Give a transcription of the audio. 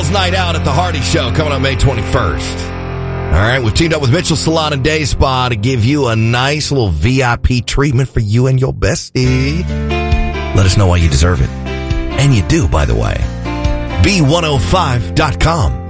Girls Night Out at the Hardy Show coming on May 21st. All right, we've teamed up with Mitchell Salon and Day Spa to give you a nice little VIP treatment for you and your bestie. Let us know why you deserve it. And you do, by the way. B105.com.